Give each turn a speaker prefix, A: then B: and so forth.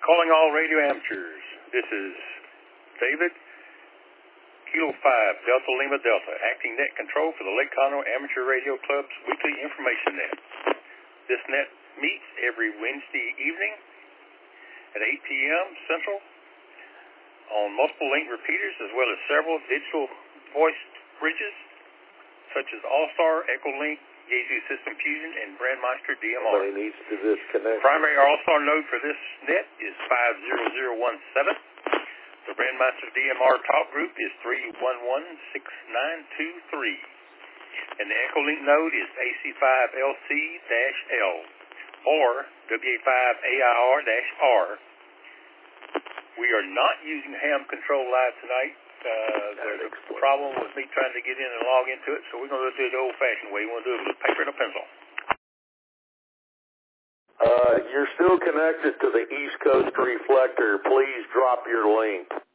A: Calling all radio amateurs. This is David, Kilo 5, Delta Lima Delta, acting net control for the Lake Conroe Amateur Radio Club's weekly information net. This net meets every Wednesday evening at 8 p.m. Central on multiple link repeaters as well as several digital voice bridges such as All-Star, Echolink, Yaesu System Fusion, and Brandmeister DMR.
B: Somebody needs to disconnect.
A: Primary All-Star node for this net is 50017. The Brandmeister DMR talk group is 3116923. And the Echolink node is AC5LC-L or WA5AIR-R. We are not using ham control live tonight. There's a problem with me trying to get in and log into it, so we're going to do it the old-fashioned way. We're going to do it with a paper and a pencil.
B: You're still connected to the East Coast reflector. Please drop your link.